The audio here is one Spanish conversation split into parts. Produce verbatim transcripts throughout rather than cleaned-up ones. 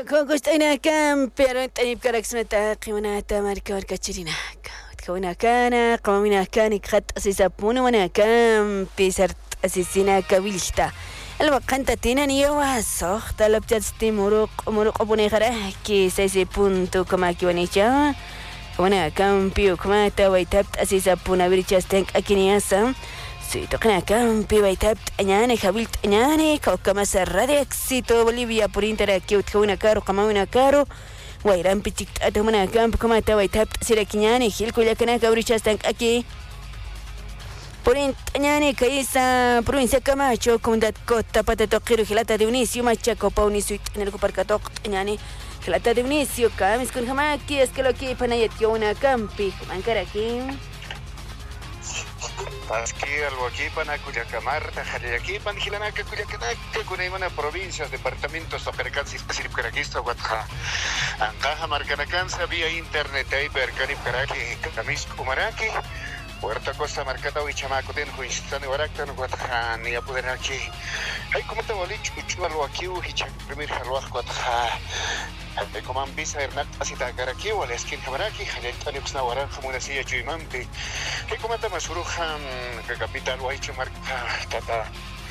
كوكوستينا كام بيرن طيب كاركسمتا قيمنا تماركا وركاتشريناك وتكونا كان قومنا كان خط أسيسابون وانا كام بيسرت أسيسينا كويلشتا الوقت تينا نيوا صح طلبت تستي مروق مروق أبوني خراه كي سيسي بونتو كما كي ونيشا وانا كام بيو كما تاويتابت أسيسابونا ويريتشاستنك أكينياسا Sitokna campi waitapt añane habilt añane kama serra de éxito Bolivia por interactiu una caro kama una caro wairan pichik atumana camp kama ta waitapt sirakiñane hilko yakana kabrichas tank aquí por añane kaisa provincia Camacho comunidad Cota patato qiru hilata de Unicio machaco paunisu en el parcatok añane hilata de Unicio kamis kun hamaki es que lo que panayet una campi mankara aquí Pasquí, Alhuaquipan, Cuyacamarta, Jalayaquipan, Gilanaca, Cuyacanaca, Cunaimana, provincias, departamentos, Topercansis, Siripcaraquista, Guadja, Ancaja, Marcanacanza, vía internet, Ibercarib, Caraqui, Camis, Cumaraqui, Puerto Costa, Marcata, Huichamaco, Tenjo, Instane, Baractan, Guadja, ni a poder aquí. Hay como te bolich, Uchu, Alhuaquiu, Hichak, primer Jalhuaj, Guadja. Como han visto Hernán Asita Garaki o la esquina Camaraki, Jalentani Uxnawaran, Jamunasilla Chuimante, que como te masurujan, que capital Huaycho Marca, Tata,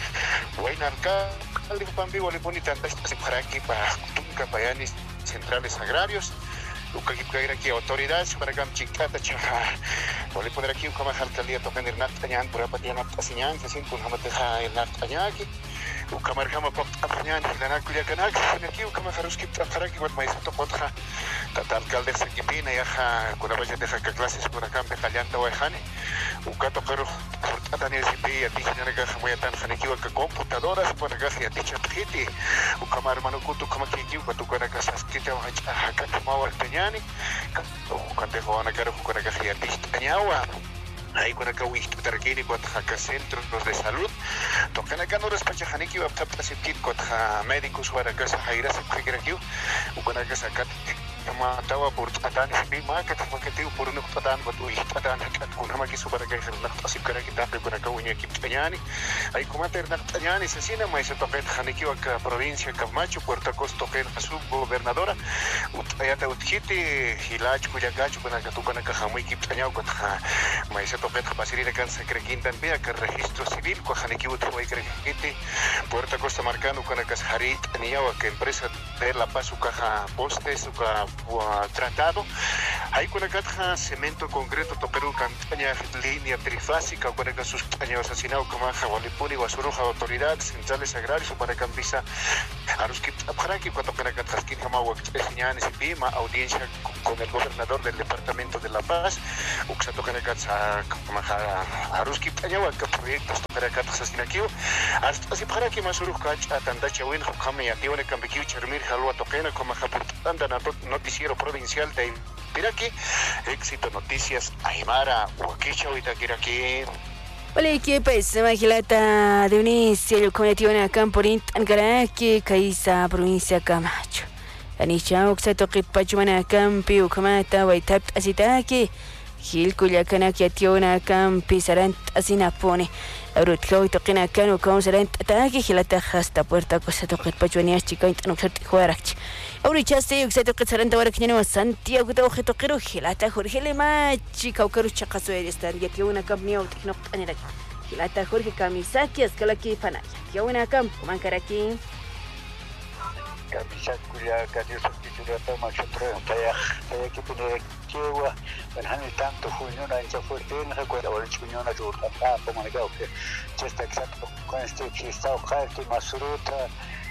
Huaynarca, Alipambi, Waliponi, tantas Paraki, para Tunca, Payanis, centrales agrarios, Luca Gipkairaki, autoridades, para Gam Chicata, Chaja, Waliponer aquí, como Alcaldía, Topen Hernán Tañán, por Apatiana Tasiñán, se siente un Hamateja Hernán Tañaki. Ukamarjama pop apañan la nacuya canak aquí ukamajaruski trafaraki wat maisato potja tata alcalde sekipina yaja kuna vaya deja clases por acá en Jalanta Huayjane ukato pero portatan el sipi atinjana ka muy tan janekiwa ka computadoras por acá ya ticha piti ukamar manukutu kama kiki ukatu kana ka saskita haka kama walteñani ukante joana karo kuna ka ya tiñawa Ahí con acá wist tarkini con acá centros de salud tocan acá no respecha haniki va a pasar kit con médicos para acá se jaira se quiere aquí con acá sacar como estaba por tatan y más que como que tío por uno tatan va tu tatan acá con una que super acá la así que aquí está con acá uña aquí peñani ahí como ter peñani se siena más se toca haniki acá provincia Camacho Puerto Costa que su gobernadora allá te utkiti hilach kuyagacho con acá tu con acá muy aquí peñao con más Topet Pasirina Cansa Crequintan Vía, que registro civil, Cojaniki Utuay Crequiti, Puerto Costa Marcano, con la Casjarit, Niawa, que empresa de La Paz, su caja poste, su caja tratado. Ahí con la caja cemento concreto, Toperú, campaña línea trifásica, con la sus años asesinados, como Jabalipuri, Guasuruja, autoridades centrales agrarios, para Campisa, Aruski, Aparaki, cuando con la Catrasquín, Jamawa, Señanes y Pima, audiencia con el gobernador del departamento de La Paz, Uxato Canacatza. Aruski Tañawa, que proyectos para acá asesinakiu, hasta si para que más uruca atandacha win hukame ya tiene cambikiu chermir halwa toquena como japutanda noticiero provincial de Piraki, éxito noticias Aymara, Huaquicha Huitaquiraki. Hola, ¿qué pasa? Magilata de Unicio, el cometió en Camporín, Angaraki, Caisa, provincia Camacho. Anisha, Oxato, Pachumana, Campi, Ucamata, Waitap, Asitaki. Gil Culiacana que ationa campi sarant asinapone Aurutko y toquina cano con sarant ataque gilata hasta puerta cosa toquet pachuanias chica y no certi juarach Aurichaste y se toquet sarant ahora que no Santiago de oje toquero gilata Jorge Lema chica o carucha caso de estar y aquí una camp neo no anera gilata Jorge Kamisaki es que la que panaya que una camp mancaraki Kamisaki Culiacana yo soy titular macho tres taya taya que pone Kiwa, en Hani tanto junio na incha fuerte en recuerda ahora junio na jurta ah como negado que está exacto con este que está ojalto masuruta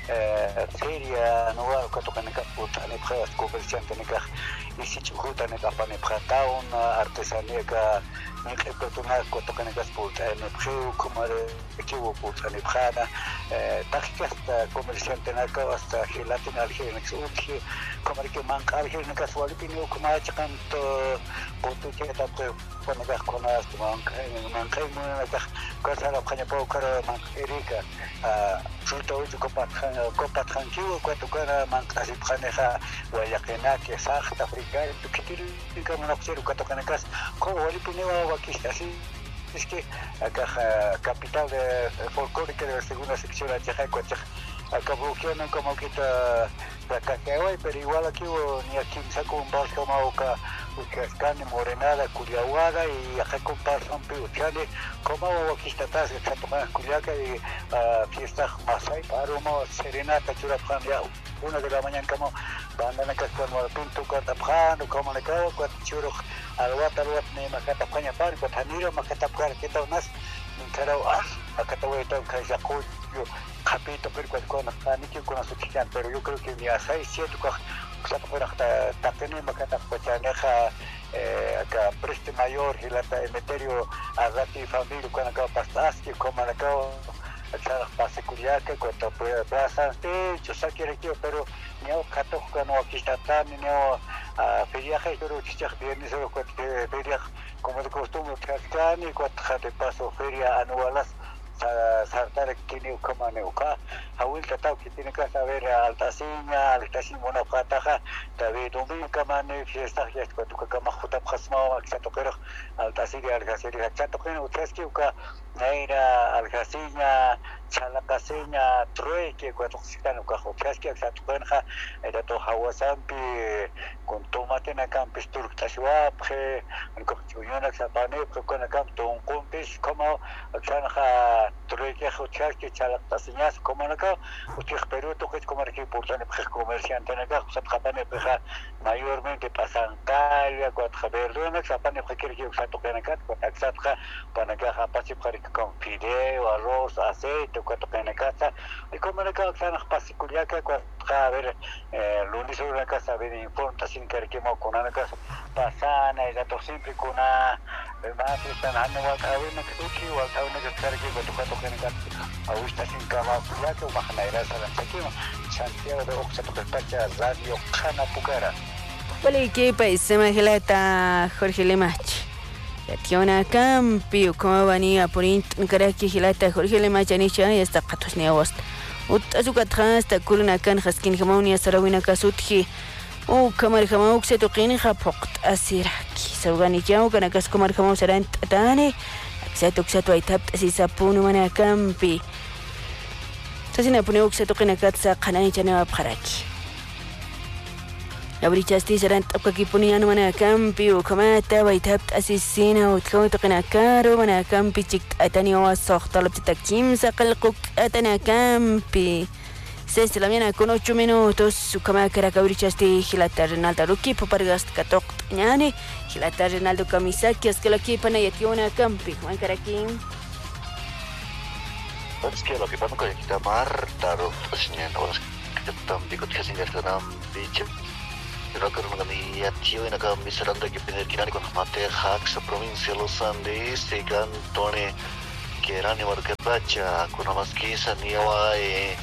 feria no va que toca neka puta ne pras comerciante neka y si chuta neka pa ne prata un artesanía que ne que toca que toca neka puta ne preu como de que hubo puta ne prana táctica hasta comerciante neka hasta gelatina algén exuti como que manca algén neka suali pinio como achacan to puto que tanto cuando gas con las manca manca muy neka cosa la caña poco manca erika fruta hoy copa copa tranquilo cuando cara manca si praneja guayakena que sajta africana tu kitil como no quiero cuando kana cas como wali pinio aquí así es que acá capital de folclórica de la segunda sección de Chajaco acá bloquean como que está Cacahuay, pero igual aquí ni aquí me saco un bar como Uca, Ucascani, Morenada, Culiahuada y acá con Parzón Piuchani, como aquí está atrás, está tomando Culiaca y fiesta Masai, Parumo, Serenata, Churapjan, ya una de la mañana como bandana cascan Pinto, Catapjan, como le cago, Churro, Alwata, Alwat, Macatapcaña, Pan, Cotaniro, Macatapcar, que tal más, Carao, acá te voy a estar Cajacuyo. Capito pero cuando ni que con su chican pero yo creo que ni a seis siete que se puede hasta tenemos que estar pachaneja acá preste mayor y la emeterio a rati familia cuando acá pastas que como acá echar pase curiaca cuando puede plaza yo sé que quiero pero ni a cato no aquí está tan ni a feriaje pero chichar bien eso cuando feria como de costumbre cascani cuando de paso feria anuales saltar que tiene como neuca awil tatau que tiene que saber altasiña altasiña una pataja tabe domingo kamane fiesta ya es cuando kama khutab khasma aksato kero altasiña algasiria chato que ustedes que uka naira algasiña chalakasiña troe que cuando están uka ustedes que aksato benja era to hawasampi con tomate na campus turktashwa phe anko chuyona sapane con campo un compis como aksana troe que ustedes que chalakasiña como acá usted pero tú que es como que importante pues comerciante acá se trapane pues mayormente pasan calle cuando saber no se trapane que quiere que se toque acá cuando acá para acá pase para con fideo arroz aceite cuando toque en casa y como acá están las particular que cuando a ver lunes sobre la casa ver importa sin que que mo con acá pasana y dato siempre con una más están ando a ver no que tú que o a una que quiere que toque toque en casa ahorita sin cama ya que baja la Santiago de Oxato Pacha Radio Cana Pucara. Vale, que país se me gelata Jorge Lemach. Ya tiene cambio como venía por internet que gelata Jorge Lemach anisha y está catos ni agost. Ut azuka hasta kuluna kan haskin jamaunia sarawina kasutji. O kamar jamau se toqini hapoqt asiraki. Sawgani jau kana kas kamar jamau serant tane. Aksato aksato aitap asisapunu mana kampi. Tasina pune ukse toqina katsa qanay chana bqaraki abri chasti serant apkaki punian mana kampi o kamata waitab asisina o tkaw toqina karo mana kampi chik atani wa soq talab takim saqalquk atana kampi seis de la mañana con ocho minutos kama kara abri chasti hilata Ronaldo ruki papargast katoq ñani hilata Ronaldo Kamisaki askalaki pana yationa kampi wan karakim. Es que lo que pasa con el Quitamar, Taro, Asinian, o que también con que se encargan bicho. Pero que no me ya tío en acá miserando que pedir que nadie con mate hacks provincia Los Andes, se cantone que eran y marca pacha, con una masquisa ni agua eh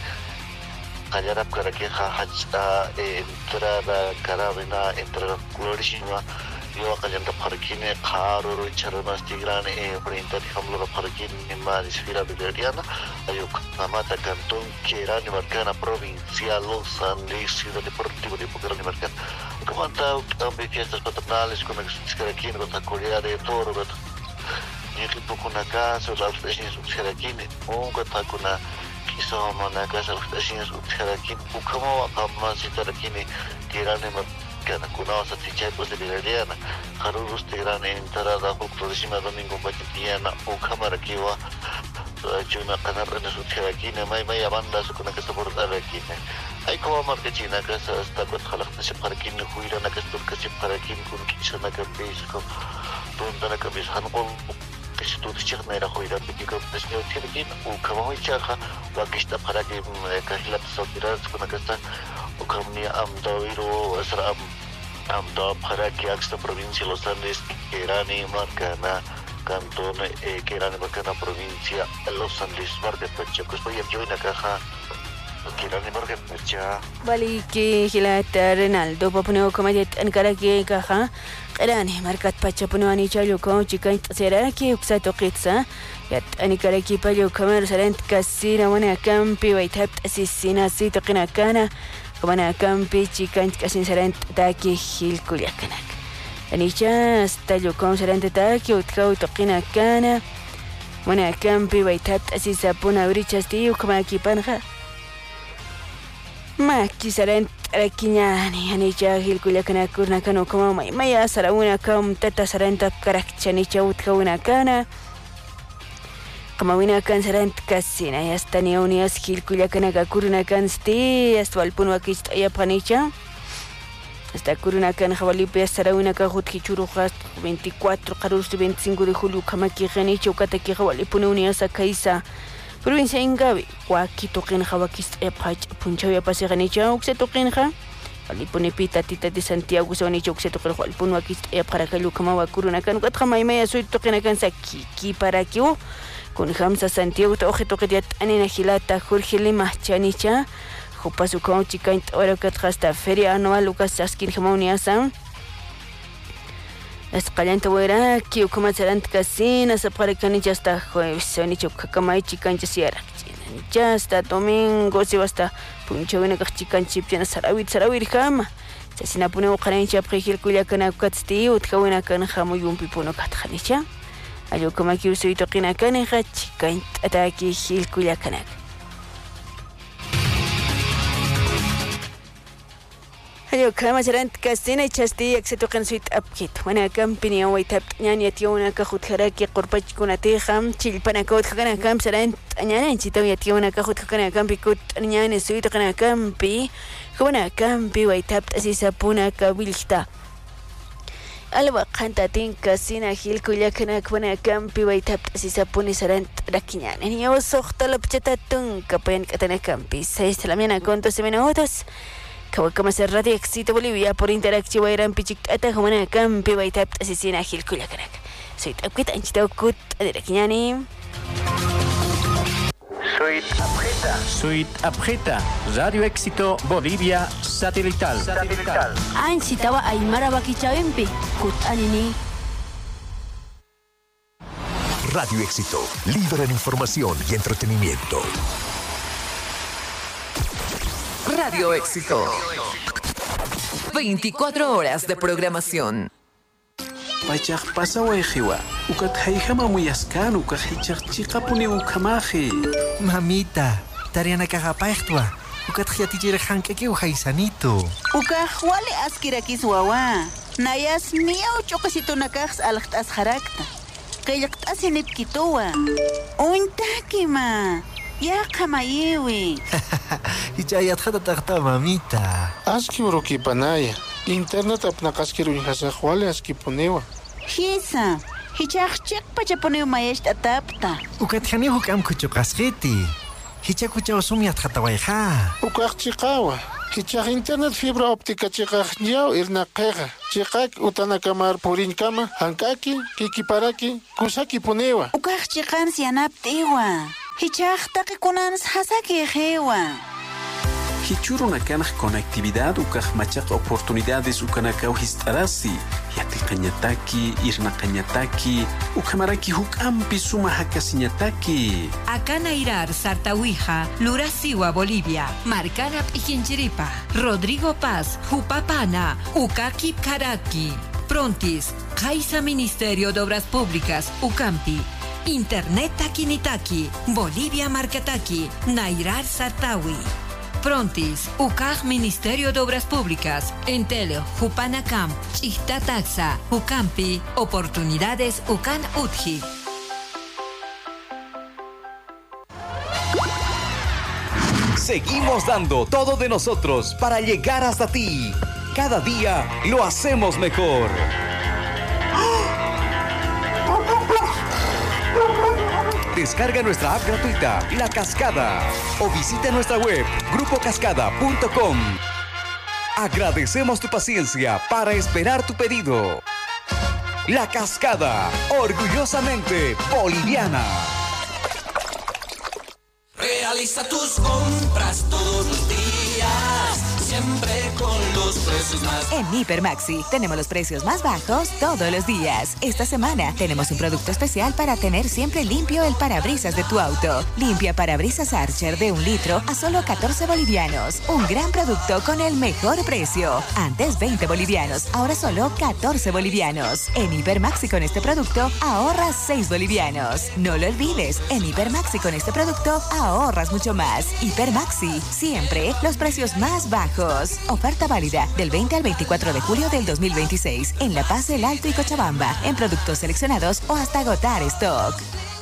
callar para que hajta entrada carabina entrada glorísima. Yo acá ya parquine caro y charlas tigran eh frente a hamlo parquine más esfera bileriana ayo amata cantón que era ni marcana provincial Los Andes ciudad deportivo de Pucará ni marcana como anda también fiestas patronales con el aquí con la Corea de Toro y que poco una casa las vecinas aquí un que está con la quizá una casa las vecinas aquí como más estar aquí que era ni kana kuna wasa tichai pues de bileriana harurus tigran entrada por próxima domingo batiana o cámara que va chuna kanar en su aquí mai mai banda su kuna que soportar aquí hay como marca china que está con khalaq se para aquí no huira na que esto que se para aquí con quizá na que ves con donde na que ves hanqol que se tú dices na era huira que que es que tiene que o como chaja o que está para que kahila sotirar con que está o kamni amdawiro asra amda para que esta provincia Los Andes que era ni marcana cantón eh, que era ni marcana provincia Los Andes marca pacha pues voy a yo en la caja que era ni marca pacha vale que hilata Ronaldo papno komadet ankara que caja era ni marca pacha pano ani chalo con chica será que uksato qitsa yat ani kara que palio kamar sarant kasira wana kampi waitab asisina sito qina kana كمان كامبي تشيكان كاسين سرنت تاكي هيل كولياكناك أنيشا استاجو كون سرنت تاكي وتكاو تقينا كانا وانا كامبي ويتاب أسيسا بونا وريتشاستي وكما كيبانغا ما كي سرنت arakiñani anicha hilkullakana kurnakano como maymaya sarawuna kam tata saranta karakchanicha utkawuna kana kamawina kan sarant kasina yastani unias hilkullakana kurna kan sti astwalpunwa kist ayapanicha hasta kurna kan jawalipe sarawuna ka hutkichurujas veinticuatro qarus veinticinco de julio kamaki ganicha ukataki jawalipuna unias akaisa provincia Ingabi, Waki Toquenja, Wakis Epach, Punchawia Paseganicha, Uxetoquenja, Aliponepita, Tita de Santiago, Sonicho, Uxetoquenja, Alpunwakis Eparacalucama, Kurunakan, Guatamaya, Sui Toquenakan Saki, para Kiu, con Hamza Santiago, Ojetoquet, Anina Gilata, Jorge Lima, Chanicha, Jopasucon, Chicaint, Oracat, hasta Feria Anual, Lucas Saskin, Jamoniasan. Escalante huera, que o como serán casinas, a para que ni ya está jueves, se han hecho cacamay chican ya sierra, ya está domingo, se va hasta puncho viene chican chip ya sarawit sarawit jama, se sin apone o carencha prejil cuya cana catsti o tkawana cana jamo y un pipono catjanicha, ayo como aquí usted toquina cana chican ataque gil cuya cana. Ayo kama serán casina y chasti excepto que no soy apkit. Bueno, campini o itap ñani ationa cajut jaraki corpach con atejam chilpana cot kana cam serán ñani chito y ationa cajut kana campi cot ñani soy to kana campi. Kuna campi o itap así sapuna kabilta. Alba canta tin casina gil kuya kana kuna campi o itap así sapuni serán rakiñani. Ni o sohta la pchetatun kapen katana campi. Seis la mañana con doce minutos. Kawakama Radio Éxito Bolivia por interacción eran pichicata como campi baitap asesina Gil Kullakanak. Soy Tapkit Anchitaukut Adirakiñani. Soy Abjeta. Soy Abjeta. Radio Éxito Bolivia Satelital. Satelital. Anchitawa Aymara Bakichawempi. Kut Anini. Radio Éxito. Líder en información y entretenimiento. Radio Éxito. veinticuatro horas de programación. Pachak pasa wajiwa. Ukat haijama muyaskan ukat hichak chica puni ukamaji. Mamita, tariana kagapachtwa. Ukat hiatijir hankeki uhaisanito. Ukah wale askirakis wawa. Nayas miau chokasito nakaks alaktas harakta. Kayakt asinit kitowa. Uintakima. Ya kamayewi. Hichayat hata takta mamita. Aski uruki panaya. Internet apnakaskiru inhasahwale aski punewa. Hisa. Hichak chek pachapuneo mayesh atapta. Ukathani hukam kuchukasriti. Hichak kuchawasumiat hata waiha. Ukak chikawa. Hichak internet fibra óptica chikak nyao irna qeqa. Chikak utanakamar purinkama. Hankaki, kikiparaki, kusaki punewa. Ukak chikan sianaptiwa. Hichak taquikunanas hasaki hewa. Hichuruna kanaj conectividad ukaj machaq oportunidades ukanakau histarasi. Yati qañataki, irna qañataki, ukamaraki hukampi suma hakasiñataki. Akanairar Sartawija, Lurasiwa Bolivia, Marcana Pijinchiripa, Rodrigo Paz, Jupapana, Ukaki Karaki, Prontis, Kaisa Ministerio de Obras Públicas, Ucampi. Internet Takinitaki, Bolivia Marcataki, Nairar Sartawi. Prontis, U C A G Ministerio de Obras Públicas, Entel, Jupanacam, Chihta Taxa, Ucampi, Oportunidades Ucan Utji. Seguimos dando todo de nosotros para llegar hasta ti. Cada día lo hacemos mejor. Descarga nuestra app gratuita, La Cascada, o visita nuestra web, grupo cascada punto com. Agradecemos tu paciencia para esperar tu pedido. La Cascada, orgullosamente boliviana. Realiza tus compras todos los días, siempre con los precios más. En Hipermaxi tenemos los precios más bajos todos los días. Esta semana tenemos un producto especial para tener siempre limpio el parabrisas de tu auto. Limpia parabrisas Archer de un litro a solo catorce bolivianos. Un gran producto con el mejor precio. Antes veinte bolivianos, ahora solo catorce bolivianos. En Hipermaxi con este producto ahorras seis bolivianos. No lo olvides, en Hipermaxi con este producto ahorras mucho más. Hipermaxi, siempre los precios más bajos. Oferta válida del veinte al veinticuatro de julio del dos mil veintiséis en La Paz, El Alto y Cochabamba, en productos seleccionados o hasta agotar stock.